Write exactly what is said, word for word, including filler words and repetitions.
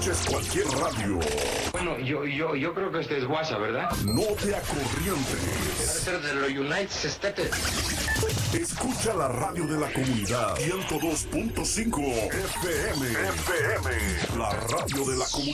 escuches cualquier radio. Bueno, yo, yo, yo creo que este es WhatsApp, ¿verdad? No te acorrientes. Debe ser de los United States. Escucha la radio de la comunidad. ciento dos punto cinco F M. F M. La radio de la comunidad.